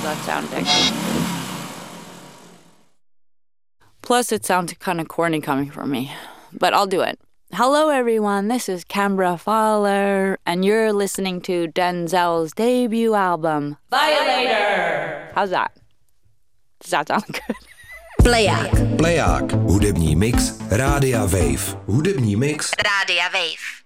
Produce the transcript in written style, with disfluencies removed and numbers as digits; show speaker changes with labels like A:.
A: that sounding? Plus, it sounds kind of corny coming from me, but I'll do it. Hello, everyone. This is Canberra Fowler, and you're listening to Denzel's debut album, Violator. How's that? Does that sound good?
B: Pleják. Hudební mix Rádia Wave. Hudební mix Rádia Wave.